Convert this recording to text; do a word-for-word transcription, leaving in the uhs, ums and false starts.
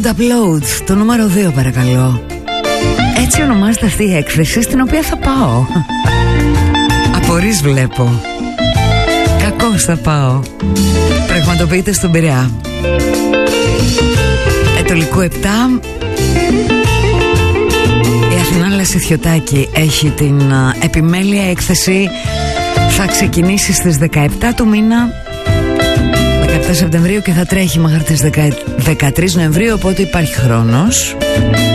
Download Upload, το νούμερο δύο παρακαλώ. Έτσι ονομάζεται αυτή η έκθεση στην οποία θα πάω. Απορείς βλέπω. Κακώς θα πάω. Πραγματοποιείται στον Πειραιά. Ετωλικού επτά. Η Αθηνά Λασιθιωτάκη έχει την uh, επιμέλεια έκθεση. Θα ξεκινήσει στις δεκαεπτά του μήνα, δεκαεπτά Σεπτεμβρίου, και θα τρέχει μέχρι τις δεκατρείς Νοεμβρίου, οπότε υπάρχει χρόνος.